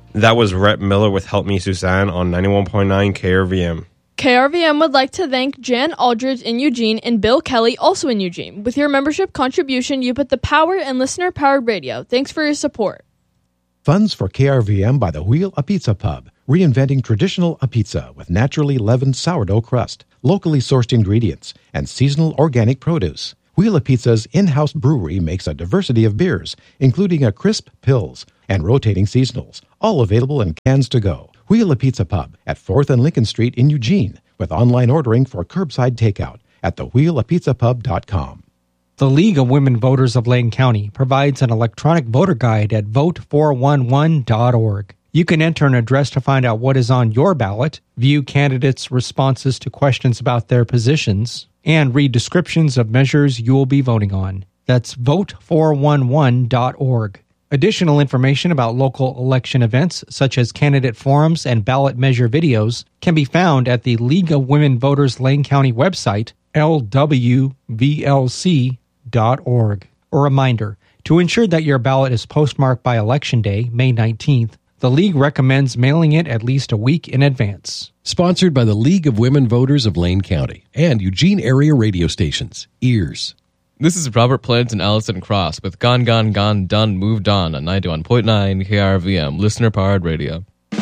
That was Rhett Miller with Help Me Suzanne on 91.9 KRVM. KRVM would like to thank Jan Aldridge in Eugene and Bill Kelly, also in Eugene. With your membership contribution, you put the power in listener-powered radio. Thanks for your support. Funds for KRVM by the Wheel a Pizza Pub, reinventing traditional a pizza with naturally leavened sourdough crust, locally sourced ingredients, and seasonal organic produce. Wheel a Pizza's in-house brewery makes a diversity of beers, including a crisp Pils and rotating seasonals, all available in cans to go. Wheel a Pizza Pub at 4th and Lincoln Street in Eugene, with online ordering for curbside takeout at thewheelapizzapub.com. The League of Women Voters of Lane County provides an electronic voter guide at vote411.org. You can enter an address to find out what is on your ballot, view candidates' responses to questions about their positions, and read descriptions of measures you will be voting on. That's vote411.org. Additional information about local election events, such as candidate forums and ballot measure videos, can be found at the League of Women Voters Lane County website, lwvlc.org. A reminder, to ensure that your ballot is postmarked by Election Day, May 19th, the League recommends mailing it at least a week in advance. Sponsored by the League of Women Voters of Lane County and Eugene area radio stations, EARS. This is Robert Plant and Allison Cross with Gone, Gone, Gone, Done, Moved On 91.9 KRVM, listener-powered radio.